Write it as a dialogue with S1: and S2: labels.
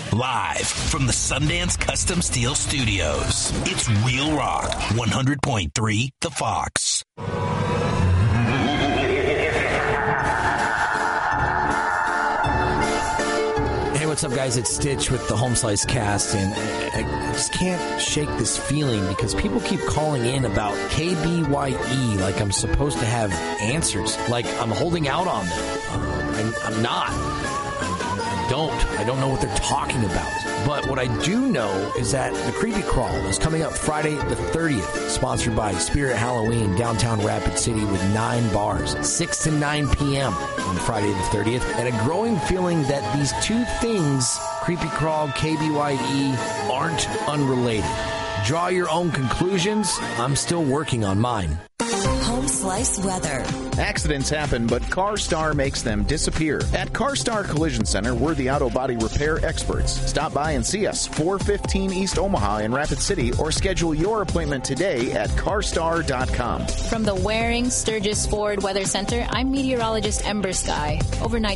S1: Live from the Sundance Custom Steel Studios, it's Real Rock 100.3 The Fox.
S2: Hey, what's up, guys? It's Stitch with the Home Slice Cast, and I just can't shake this feeling because people keep calling in about KBYE like I'm supposed to have answers, like I'm holding out on them. I'm not. I don't know what they're talking about. But what I do know is that the Creepy Crawl is coming up Friday the 30th, sponsored by Spirit Halloween, downtown Rapid City with 9 bars, 6 to 9 p.m. on Friday the 30th, and a growing feeling that these two things, Creepy Crawl, KBYE, aren't unrelated. Draw your own conclusions. I'm still working on mine.
S3: Home Slice weather.
S4: Accidents happen, but CarStar makes them disappear. At CarStar Collision Center, we're the auto body repair experts. Stop by and see us, 415 East Omaha in Rapid City, or schedule your appointment today at carstar.com.
S5: From the Waring Sturgis Ford Weather Center, I'm meteorologist Ember Sky. Overnight